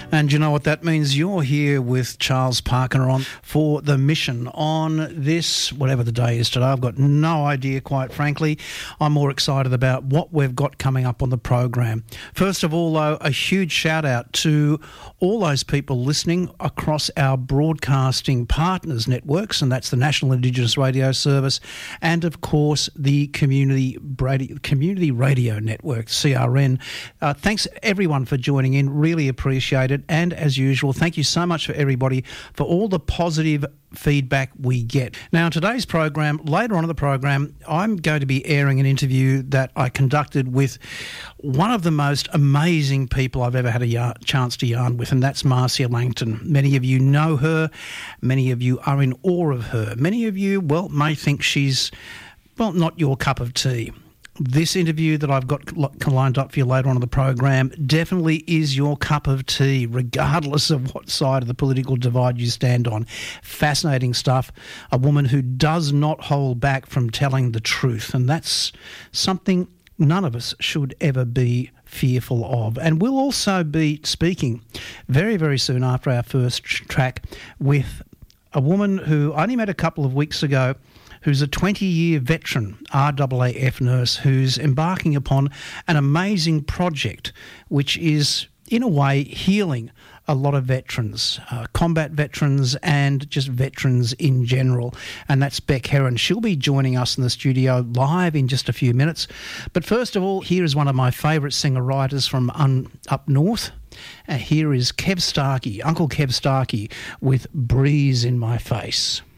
And you know what that means? You're here with Charles Parker on for The Mission on this, whatever the day is today. I've got no idea, quite frankly. I'm more excited about what we've got coming up on the program. First of all, though, a huge shout out to all those people listening across our broadcasting partners networks, and that's the National Indigenous Radio Service and, of course, the Community Radio Network, CRN. Thanks, everyone, for joining in. Really appreciate it. And as usual, thank you so much for everybody for all the positive feedback we get. Now, in today's program, later on in the program, I'm going to be airing an interview that I conducted with one of the most amazing people I've ever had a chance to yarn with, and that's Marcia Langton. Many of you know her. Many of you are in awe of her. Many of you, well, may think she's, well, not your cup of tea. This interview that I've got lined up for you later on in the program definitely is your cup of tea, regardless of what side of the political divide you stand on. Fascinating stuff. A woman who does not hold back from telling the truth, and that's something none of us should ever be fearful of. And we'll also be speaking very, very soon after our first track with a woman who I only met a couple of weeks ago, who's a 20-year veteran RAAF nurse who's embarking upon an amazing project which is, in a way, healing a lot of veterans, combat veterans and just veterans in general. And that's Beck Heron. She'll be joining us in the studio live in just a few minutes. But first of all, here is one of my favourite singer-writers from up north. Here is Kev Starkey, Uncle Kev Starkey, with Breeze in My Face.